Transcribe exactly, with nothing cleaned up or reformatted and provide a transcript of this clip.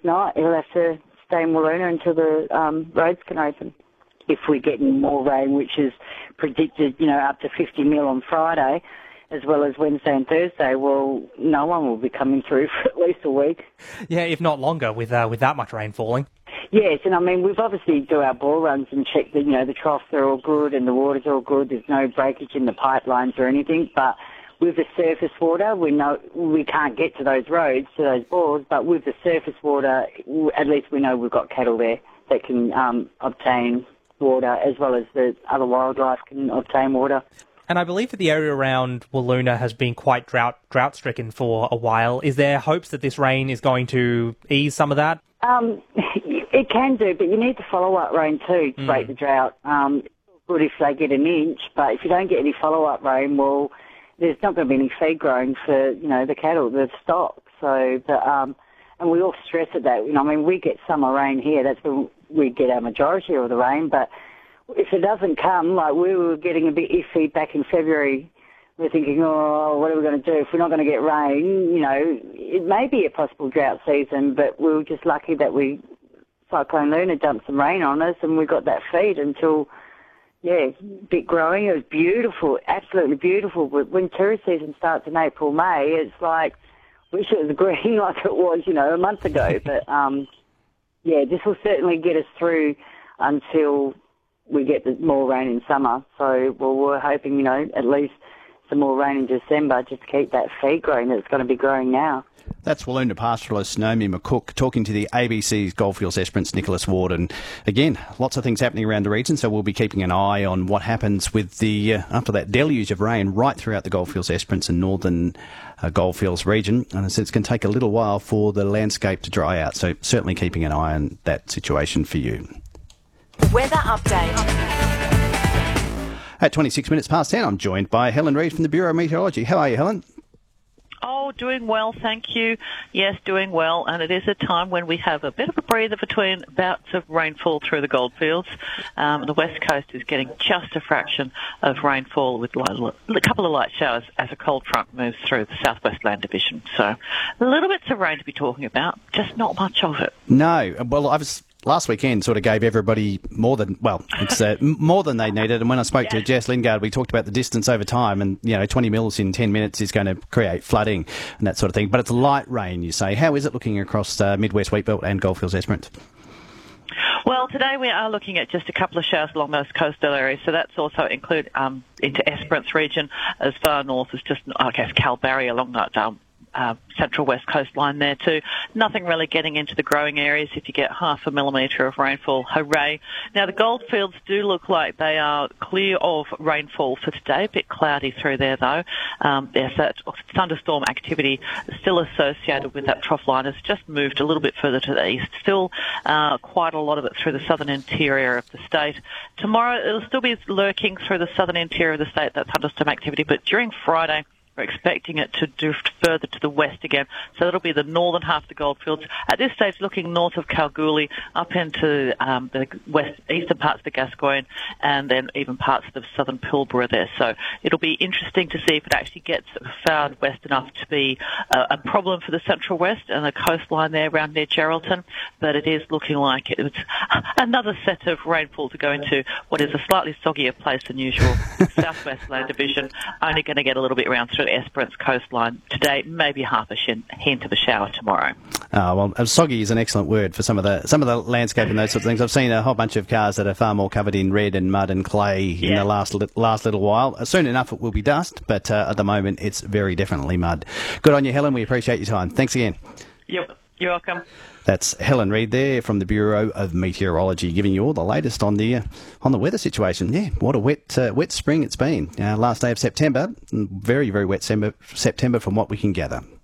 not, he'll have to stay in Wiluna until the um, roads can open. If we're getting more rain, which is predicted, you know, up to fifty mil on Friday, as well as Wednesday and Thursday, well, no one will be coming through for at least a week. Yeah, if not longer, with uh, with that much rain falling. Yes, and I mean, we've obviously do our bore runs and check that, you know, the troughs are all good and the water's all good. There's no breakage in the pipelines or anything, but with the surface water, we know we can't get to those roads, to those bores, but with the surface water, at least we know we've got cattle there that can um, obtain water, as well as the other wildlife can obtain water. And I believe that the area around Wiluna has been quite drought drought stricken for a while. Is there hopes that this rain is going to ease some of that? Um, it can do, but you need the follow-up rain too to mm. break the drought. Um, it's good if they get an inch, but if you don't get any follow-up rain, well, there's not going to be any feed growing for, you know, the cattle, the stock. So, the, um, and we all stress at that. You know, I mean, we get summer rain here. That's when we get our majority of the rain, but if it doesn't come, like we were getting a bit iffy back in February, we're thinking, oh, what are we going to do if we're not going to get rain? You know, it may be a possible drought season, but we were just lucky that we, Cyclone Luna dumped some rain on us and we got that feed until, yeah, bit growing. It was beautiful, absolutely beautiful. But when tourist season starts in April, May, it's like, wish it was green like it was, you know, a month ago. But, um, yeah, this will certainly get us through until we get the more rain in summer. So, well, we're hoping, you know, at least some more rain in December just to keep that feed growing that's going to be growing now. That's Wiluna pastoralist Naomi McCook talking to the A B C's Goldfields Esperance Nicholas Ward. And again, lots of things happening around the region, so we'll be keeping an eye on what happens with the uh, after that deluge of rain right throughout the Goldfields Esperance and northern uh, Goldfields region. And I said it's going to take a little while for the landscape to dry out, so certainly keeping an eye on that situation for you. Weather update. At twenty-six minutes past ten, I'm joined by Helen Reid from the Bureau of Meteorology. How are you, Helen? Oh, doing well, thank you. Yes, doing well, and it is a time when we have a bit of a breather between bouts of rainfall through the goldfields. Um, the west coast is getting just a fraction of rainfall with a couple of light showers as a cold front moves through the southwest land division. So a little bits of rain to be talking about, just not much of it. No, well, I was... Last weekend sort of gave everybody more than, well, it's uh, more than they needed. And when I spoke yeah. to Jess Lingard, we talked about the distance over time and, you know, twenty mils in ten minutes is going to create flooding and that sort of thing. But it's light rain, you say. How is it looking across uh, Midwest Wheatbelt and Goldfields Esperance? Well, today we are looking at just a couple of showers along those coastal areas, so that's also include um, into Esperance region as far north as just, I guess, Kalbarri along that um, Uh, central west coastline there too. Nothing really getting into the growing areas. If you get half a millimetre of rainfall, hooray. Now the goldfields do look like they are clear of rainfall for today. A bit cloudy through there though. Um, there's that thunderstorm activity still associated with that trough line. It's just moved a little bit further to the east. Still uh, quite a lot of it through the southern interior of the state. Tomorrow it'll still be lurking through the southern interior of the state, that thunderstorm activity, but during Friday we're expecting it to drift further to the west again. So that'll be the northern half of the goldfields. At this stage, looking north of Kalgoorlie, up into um, the west eastern parts of the Gascoyne, and then even parts of the southern Pilbara there. So it'll be interesting to see if it actually gets far west enough to be a, a problem for the central west and the coastline there around near Geraldton. But it is looking like it's another set of rainfall to go into what is a slightly soggier place than usual. Southwest Land Division, only going to get a little bit around through the Esperance coastline today, maybe half a hint of a shower tomorrow. Oh, well, uh, soggy is an excellent word for some of the some of the landscape and those sorts of things. I've seen a whole bunch of cars that are far more covered in red and mud and clay yeah. in the last li- last little while. Uh, soon enough it will be dust, but uh, at the moment it's very definitely mud. Good on you, Helen. We appreciate your time. Thanks again. Yep, you're welcome. That's Helen Reid there from the Bureau of Meteorology, giving you all the latest on the uh, on the weather situation. Yeah, what a wet uh, wet spring it's been. Uh, last day of September, very very wet September, September from what we can gather.